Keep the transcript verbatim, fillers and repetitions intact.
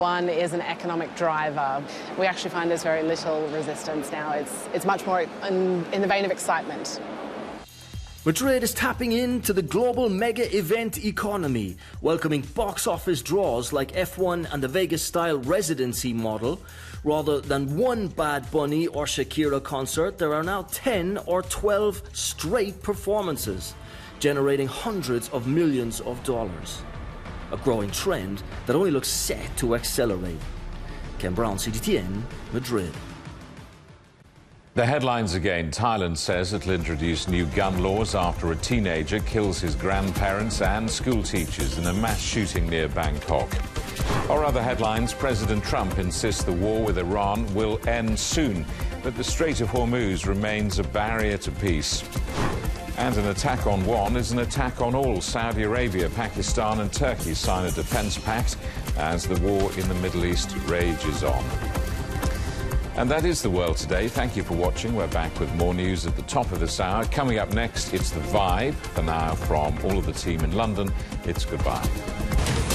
One is an economic driver. We actually find there's very little resistance now. It's, it's much more in, in the vein of excitement. Madrid is tapping into the global mega-event economy, welcoming box office draws like F one and the Vegas-style residency model. Rather than one Bad Bunny or Shakira concert, there are now ten or twelve straight performances, generating hundreds of millions of dollars. A growing trend that only looks set to accelerate. Ken Brown, C G T N, Madrid. The headlines again. Thailand says it'll introduce new gun laws after a teenager kills his grandparents and school teachers in a mass shooting near Bangkok. Or other headlines, President Trump insists the war with Iran will end soon, but the Strait of Hormuz remains a barrier to peace. And an attack on one is an attack on all. Saudi Arabia, Pakistan and Turkey sign a defence pact as the war in the Middle East rages on. And that is The World Today. Thank you for watching. We're back with more news at the top of this hour. Coming up next, it's The Vibe. For now, from all of the team in London, it's goodbye.